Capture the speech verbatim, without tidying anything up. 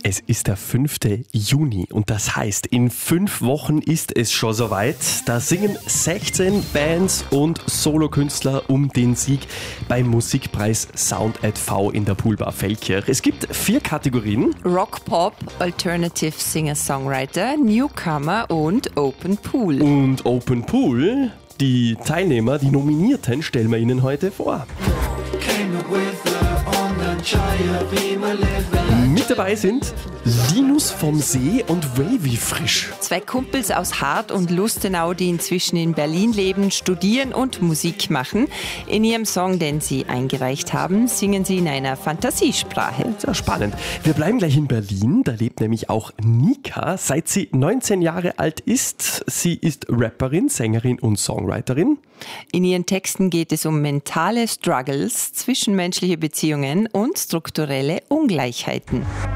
Es ist der fünfte Juni und das heißt, in fünf Wochen ist es schon soweit. Da singen sechzehn Bands und Solokünstler um den Sieg beim Musikpreis Sound at V in der Poolbar Feldkirch. Es gibt vier Kategorien. Rock, Pop, Alternative Singer-Songwriter, Newcomer und Open Pool. Und Open Pool, die Teilnehmer, die Nominierten, stellen wir Ihnen heute vor. Mit dabei sind Linus vom See und Wavy Frisch. Zwei Kumpels aus Hart und Lustenau, die inzwischen in Berlin leben, studieren und Musik machen. In ihrem Song, den sie eingereicht haben, singen sie in einer Fantasiesprache. Sehr spannend. Wir bleiben gleich in Berlin. Da lebt nämlich auch Nika, seit sie neunzehn Jahre alt ist. Sie ist Rapperin, Sängerin und Songwriterin. In ihren Texten geht es um mentale Struggles, zwischenmenschliche Beziehungen und strukturelle Ungleichheiten.